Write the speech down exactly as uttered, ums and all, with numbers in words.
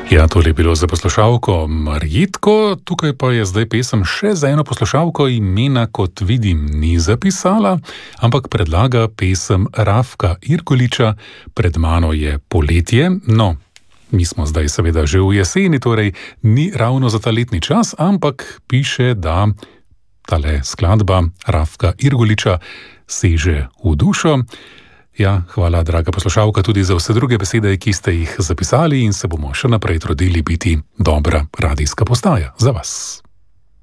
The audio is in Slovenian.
Ja, to je bilo za poslušalko Marjitko, tukaj pa je zdaj pesem še za eno poslušalko, imena, kot vidim, ni zapisala, ampak predlaga pesem Rafka Irgoliča, Pred mano je poletje. No, mi smo zdaj seveda že v jeseni, torej ni ravno za ta letni čas, ampak piše, da tale skladba Rafka Irgoliča seže v dušo. Ja, hvala, draga poslušalka, tudi za vse druge besede, ki ste jih zapisali, in se bomo še naprej trudili biti dobra radijska postaja za vas.